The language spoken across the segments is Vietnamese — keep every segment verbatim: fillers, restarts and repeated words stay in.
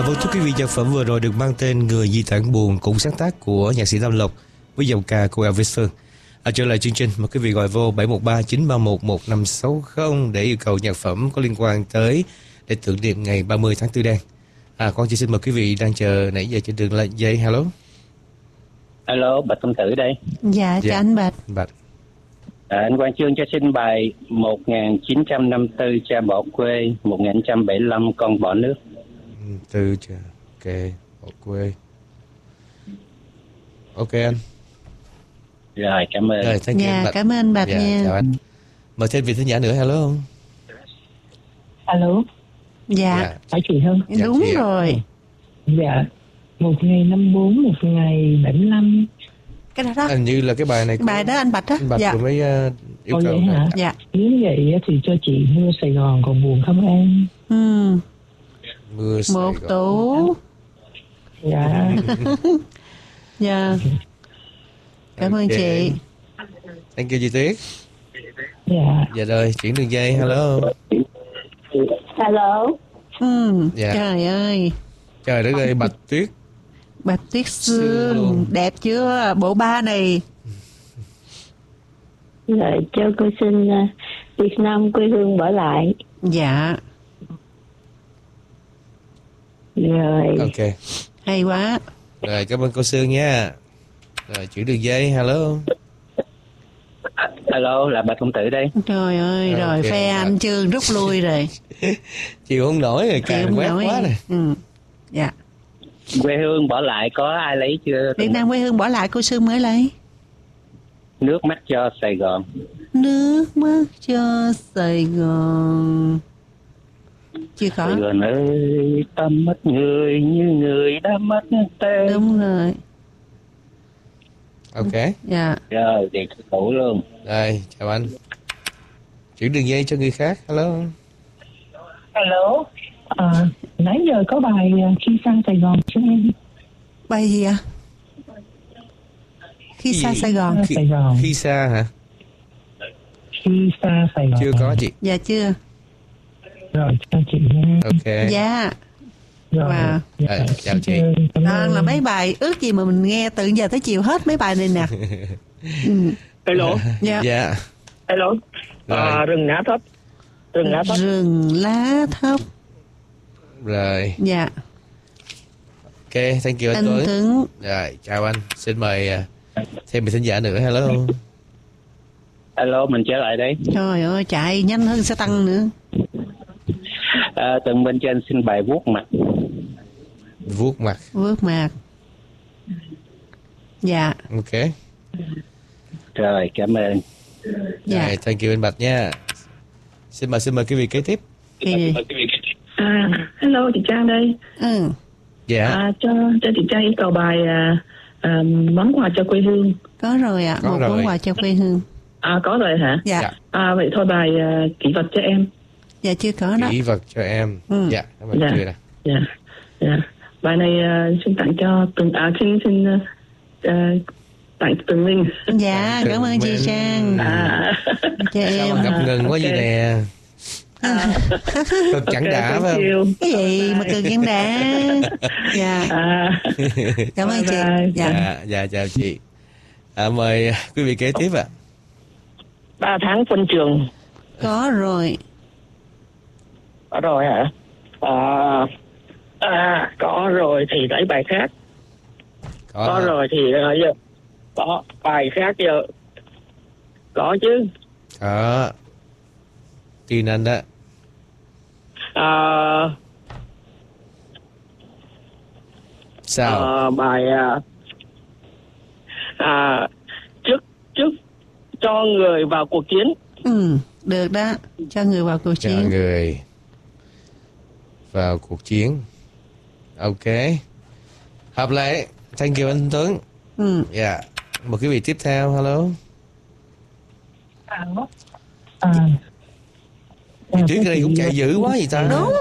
vâng, thưa quý vị, nhạc phẩm vừa rồi được mang tên Người Di Tản Buồn, cũng sáng tác của nhạc sĩ Nam Lộc với giọng ca của Elvis Sơn. À, trở lại chương trình, mời quý vị gọi vô bảy một ba chín ba một một năm sáu không để yêu cầu nhạc phẩm có liên quan tới để tưởng niệm ngày ba mươi tháng tư đen. À, con chỉ xin mời quý vị đang chờ nãy giờ trên đường là dây. Hello. Hello, Bạch Công Tử đây. Dạ, chào Dạ. anh Bạch. Bạch. À, anh Quang Trương cho xin bài một nghìn chín trăm năm mươi tư cha bỏ quê, một nghìn chín trăm bảy mươi lăm con bỏ nước. Ừ, Tư chờ. Ok, bỏ quê. Ok anh. Rồi, cảm ơn. Rồi, thank you Dạ, anh Bạch. cảm ơn Bạch Dạ, nha. chào anh. Mời thêm vị thính giả nữa. Hello không? Alo, Dạ, phải chị Hân. Dạ, đúng chị ạ. rồi. Dạ, một ngày năm bốn, một ngày bảy mươi lăm. Cái đó đó. Hình như là cái bài này Cái bài đó anh Bạch đó. anh Bạch Dạ. vừa mới uh, yêu Ồ, cầu. vậy hả? Dạ. Nếu vậy á thì cho chị Mưa Sài Gòn còn buồn không em? Ừ. Mưa Sài Một Gòn. tủ. Dạ. Dạ. Cảm ơn Ok. chị. Thank you chị Tuyết. Dạ. Dạ rồi, chuyển đường dây. Hello. Alo, Ừ. Dạ. Trời ơi, Trời đất ơi, Bạch Tuyết. Bạch Tuyết Sương Sương, luôn. đẹp chưa? Bộ ba này. rồi cho cô xin uh, Việt Nam quê hương bỏ lại. Dạ, Rồi, Ok. hay quá. Rồi, cảm ơn cô Sương nha. Rồi, chuyển đường dây. Hello. Hello, là Bạch Công Tử đây. Trời ơi, Ok, rồi phe Bạch. anh Trương rút lui rồi. Chịu không nổi rồi, Chịu càng không quét nổi. quá rồi. Ừ. Dạ. Quê hương bỏ lại có ai lấy chưa? Việt Nam quê hương bỏ lại cô Sương mới lấy. Nước mắt cho Sài Gòn. Nước mắt cho Sài Gòn. Chưa có. Sài Gòn ơi, ta mất người như người đã mất tên. Đúng rồi. Ok. Dạ. Rồi, thì đủ luôn. Rồi, chào anh. Chuyển đường dây cho người khác. Hello. Alo. À, nãy giờ có bài à, Khi sang Sài Gòn cho em. Bài gì ạ? Khi xa Sài Gòn. Khi, Sài Gòn. khi xa hả? Khi xa Sài Gòn. Chưa có chị. Dạ chưa. Rồi, cho chị nha. Ok. Dạ. Rồi. Wow. Dạ. Rồi, chào chị. Cảm Toàn ơn. là mấy bài ước gì mà mình nghe từ giờ tới chiều hết mấy bài này nè. Ừ. Hello, Dạ. Dạ. hello. Rồi. À, rừng lá thấp. Rừng lá thấp. Rừng lá thấp. Rồi. Dạ. Ok, thank you anh Anh Tuấn. Tuấn. Rồi, chào anh. Xin mời à, thêm vị thính giả nữa. Hello. Hello, mình trở lại đây. Trời ơi, chạy nhanh hơn xe tăng nữa. À, Tường bên trên xin bài vuốt mặt. Vuốt mặt. Vước mạc. Dạ. Ok. Rồi, cảm ơn. Dạ. Rồi, thank you anh Bạch nha. Xin mời xin mời quý vị kế tiếp. Kỳ. À, hello, chị Trang đây. Ừ. Dạ. À, cho cho chị Trang yêu cầu bài à, à, món quà cho quê hương. Có rồi ạ. Có Một rồi. món quà cho quê hương. À, có rồi hả? Dạ. Dạ. À, vậy thôi bài à, kỷ vật cho em. Dạ chưa có đó. Kỷ vật cho em. Ừ. Dạ, cảm ơn Dạ. chưa nè. Dạ, dạ. Bài này à, xin tặng cho Tường, à, xin xin à, tặng Tường Linh. Dạ, cảm ơn chị Mình- Trang. À, Cho Sao em. mà ngập ngừng quá ok. vậy nè. Cực chẳng ok, đã thank phải không? you. Cái gì mà cực gan đã. Dạ. À, Cảm ơn chị. Bye bye. Dạ. Dạ, dạ chào chị. À, mời quý vị kế tiếp ạ. Ba tháng phân trường. Có rồi. Có rồi hả? À, à, có rồi thì lấy bài khác. Có, Có rồi thì uh, giờ có bài khác giờ. Có chứ. Có. Tin anh đó. À, Sao? à, bài à, à, trước trước cho người vào cuộc chiến. Ừ, được đó. Cho người vào cuộc Cho chiến. người vào cuộc chiến. Ok. Hợp lệ. Thank you anh Tuấn. Ừ. Dạ. Một quý vị tiếp theo. Hello. à, Chị Tuyết cái này cũng chạy dữ quá vậy ta. Đúng.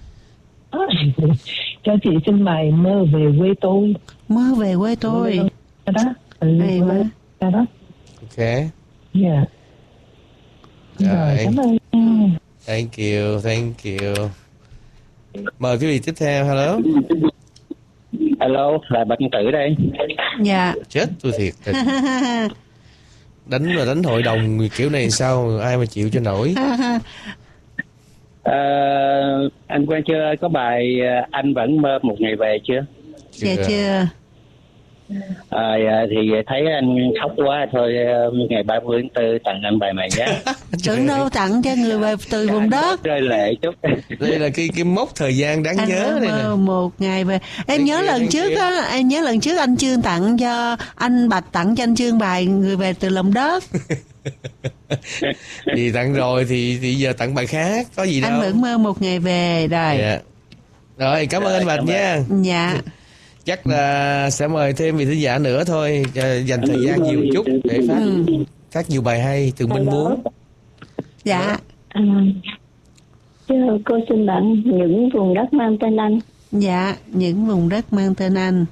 cho chị xin bài Mơ về quê tôi. Mơ về quê tôi. Đó đó. Ừ, Hay quá. đó đó. Ok. Dạ. Rồi, Rồi. cảm ơn. Thank you. Thank you. Mời quý vị tiếp theo. Hello. Alo, là Bạch Tử đây. Dạ. Chết tôi thiệt. Đánh là đánh hội đồng kiểu này sao ai mà chịu cho nổi. À, anh Quang chưa có bài Anh Vẫn Mơ Một Ngày Về chưa? Dạ chưa. À, thì thấy anh khóc quá thôi, ngày ba mươi tháng tư tặng anh bài này nhé. Tưởng đâu tặng cho người về từ vùng đất. Rơi lệ chút. Đây là cái cái mốc thời gian đáng Anh nhớ đây nè. Một ngày về. Em nhớ Đây lần kia, trước kia. á, em nhớ lần trước anh Trương tặng cho anh Bạch tặng cho anh Trương bài Người Về Từ Lòng Đất. Thì tặng rồi thì thì giờ tặng bài khác, có gì đâu. Anh Vẫn Mơ Một Ngày Về rồi. Dạ. Rồi cảm ơn Rồi, anh Bạch cảm nha. Dạ. Chắc là sẽ mời thêm vị thính giả nữa thôi, dành thời gian nhiều chút để phát Ừ. phát nhiều bài hay Tường Minh muốn. Dạ. À, thưa cô xin bạn Những Vùng Đất Mang Tên Anh. Dạ, Những Vùng Đất Mang Tên Anh.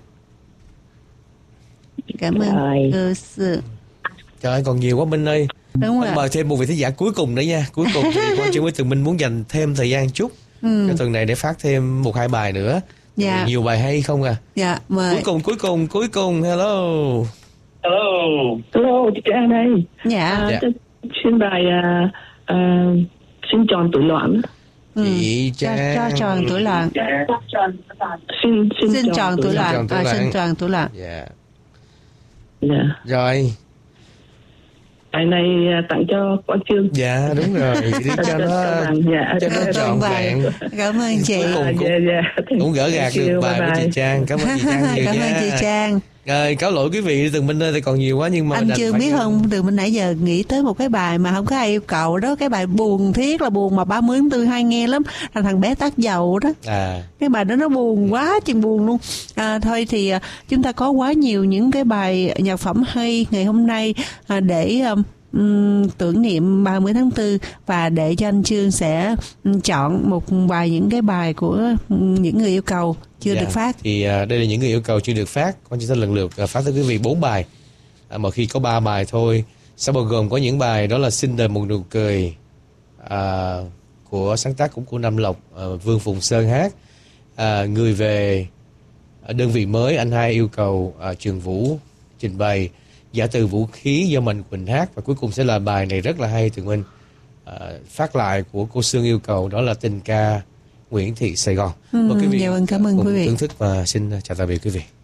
Cảm ơn Rồi. cô sự. Trời ơi, còn nhiều quá Minh ơi. Đúng Anh rồi. mời thêm một vị thính giả cuối cùng nữa nha. Cuối cùng thì Quang Trương với Tường Minh muốn dành thêm thời gian chút Ừ. cho tuần này để phát thêm một hai bài nữa. Dạ. Vì nhiều bài hay không à. Dạ, mời. Cuối cùng cuối cùng cuối cùng hello. Hello. Hello, chị Trang đây. Dạ. À, Dạ. cho- xin bài à, à, xin tròn tuổi loạn. Ừ. Chị Cho, Trang. cho tròn tuổi loạn. Xin xin, Xin tròn tuổi loạn. tròn tuổi À, loạn. xin tròn tuổi loạn. Dạ. Dạ. Rồi. Bài này à, tặng cho Quang Trương. Dạ đúng rồi. Đi cho nó Dạ. cho nó trọn Vâng, vẹn. cảm ơn chị. Cuối cùng cũng, Dạ, dạ. cũng gỡ gạt Thank được you, bài bye của chị bye. Trang. Cảm ơn chị Trang nhiều Cảm nha. ơn chị Trang. Rồi cáo lỗi quý vị, Tường Minh ơi, thì còn nhiều quá nhưng mà Anh đành chưa phải- biết không, từ bên nãy giờ nghĩ tới một cái bài mà không có ai yêu cầu đó, cái bài buồn thiết là buồn mà ba mươi tháng tư hay nghe lắm, là thằng bé tát dầu đó. À. Cái bài đó nó buồn quá chừng buồn luôn. À, thôi thì à, chúng ta có quá nhiều những cái bài nhạc phẩm hay ngày hôm nay à, để um, um, tưởng niệm ba mươi tháng tư, và để cho anh Trương sẽ um, chọn một bài những cái bài của um, những người yêu cầu chưa Dạ. được phát. Thì à, đây là những người yêu cầu chưa được phát. Con chỉ sẽ lần lượt à, phát tới quý vị bốn bài. À, mà khi có ba bài thôi sẽ bao gồm có những bài đó là Xin Đời Một Nụ Cười à, của sáng tác cũng của Nam Lộc, à, Vương Phùng Sơn hát, à, Người Về, à, đơn vị mới anh hai yêu cầu à, Trường Vũ trình bày, Giả Từ Vũ Khí do Mạnh Quỳnh hát, và cuối cùng sẽ là bài này rất là hay Tường Minh, à, phát lại của cô Sương yêu cầu, đó là tình ca Nguyễn Thị Sài Gòn. Ừ, Mời quý vị dạ vâng, cảm ơn cùng quý vị. thưởng thức và xin chào tạm biệt quý vị.